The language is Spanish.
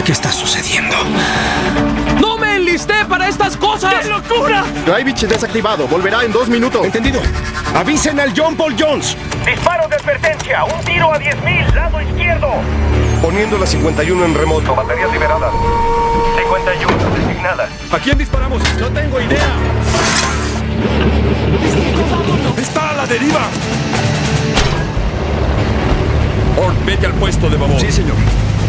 ¿Qué está sucediendo? ¡No me enlisté para estas cosas! ¡Qué locura! Drivich desactivado. Volverá en 2 minutos. Entendido. Avisen al John Paul Jones. Disparo de advertencia. Un tiro a 10.000, lado izquierdo. Poniendo la 51 en remoto. Baterías liberadas. 51 designada. ¿A quién disparamos? No tengo idea. ¡Está a la deriva! Ord, vete al puesto de babor. Sí, señor.